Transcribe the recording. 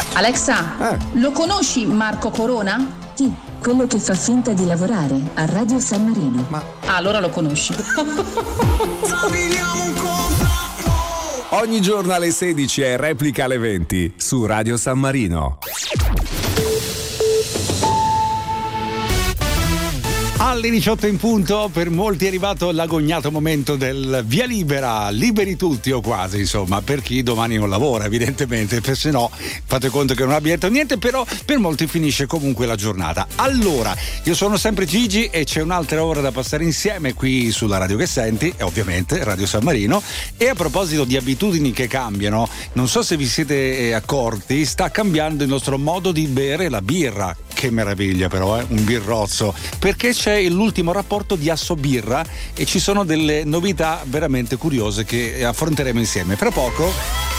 Alexa, lo conosci Marco Corona? Sì, quello che fa finta di lavorare a Radio San Marino. Allora lo conosci. Ogni giorno alle 16 e replica alle 20 su Radio San Marino. Alle 18 in punto, per molti è arrivato l'agognato momento del via libera, liberi tutti o quasi, insomma, per chi domani non lavora evidentemente, se no fate conto che non abbia detto niente, però per molti finisce comunque la giornata. Allora, io sono sempre Gigi e c'è un'altra ora da passare insieme qui sulla radio che senti, e ovviamente Radio San Marino. E a proposito di abitudini che cambiano, non so se vi siete accorti, sta cambiando il nostro modo di bere la birra. Che meraviglia però, un birrozzo, perché c'è l'ultimo rapporto di Assobirra e ci sono delle novità veramente curiose che affronteremo insieme. Fra poco